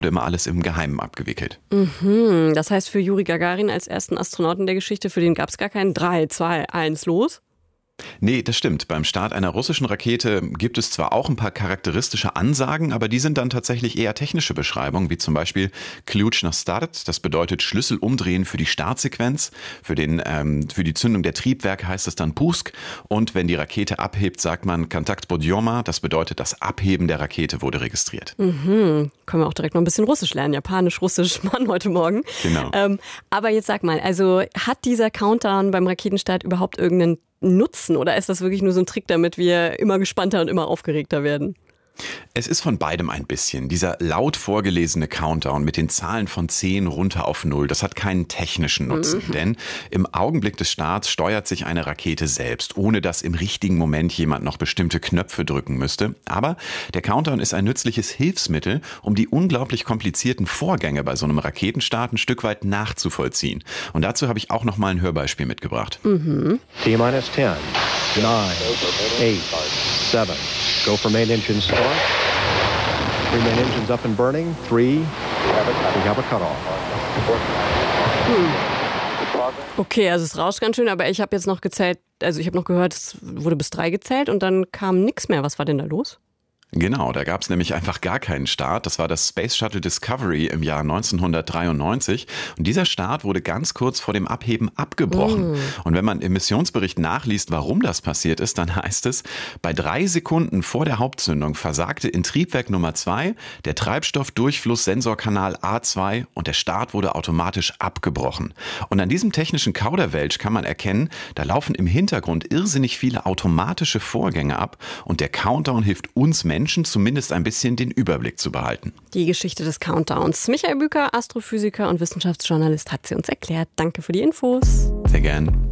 immer alles im Geheimen abgewickelt. Mhm. Das heißt, für Juri Gagarin als ersten Astronauten der Geschichte, für den gab es gar keinen 3, 2, 1, los? Nee, das stimmt. Beim Start einer russischen Rakete gibt es zwar auch ein paar charakteristische Ansagen, aber die sind dann tatsächlich eher technische Beschreibungen, wie zum Beispiel Ключ на старт, das bedeutet Schlüssel umdrehen für die Startsequenz, für die Zündung der Triebwerke heißt es dann Pusk und wenn die Rakete abhebt, sagt man Kontakt podъема, das bedeutet das Abheben der Rakete wurde registriert. Mhm. Können wir auch direkt noch ein bisschen Russisch lernen, Japanisch, Russisch, Mann, heute Morgen. Genau. Aber jetzt sag mal, also hat dieser Countdown beim Raketenstart überhaupt irgendeinen Nutzen oder ist das wirklich nur so ein Trick, damit wir immer gespannter und immer aufgeregter werden? Es ist von beidem ein bisschen. Dieser laut vorgelesene Countdown mit den Zahlen von 10 runter auf 0, das hat keinen technischen Nutzen. Denn im Augenblick des Starts steuert sich eine Rakete selbst, ohne dass im richtigen Moment jemand noch bestimmte Knöpfe drücken müsste. Aber der Countdown ist ein nützliches Hilfsmittel, um die unglaublich komplizierten Vorgänge bei so einem Raketenstart ein Stück weit nachzuvollziehen. Und dazu habe ich auch noch mal ein Hörbeispiel mitgebracht. T-minus 10, 9, 8, 7. Go for main engine start. 3 main engines up and burning. 3. We have a cutoff. Okay, also es rauscht ganz schön, aber ich habe jetzt noch gezählt, also ich habe noch gehört, es wurde bis 3 gezählt und dann kam nichts mehr. Was war denn da los? Genau, da gab es nämlich einfach gar keinen Start. Das war das Space Shuttle Discovery im Jahr 1993. Und dieser Start wurde ganz kurz vor dem Abheben abgebrochen. Und wenn man im Missionsbericht nachliest, warum das passiert ist, dann heißt es, bei 3 Sekunden vor der Hauptzündung versagte in Triebwerk Nummer 2 der Treibstoffdurchflusssensorkanal A2 und der Start wurde automatisch abgebrochen. Und an diesem technischen Kauderwelsch kann man erkennen, da laufen im Hintergrund irrsinnig viele automatische Vorgänge ab und der Countdown hilft uns Menschen zumindest ein bisschen den Überblick zu behalten. Die Geschichte des Countdowns. Michael Bücker, Astrophysiker und Wissenschaftsjournalist, hat sie uns erklärt. Danke für die Infos. Sehr gern.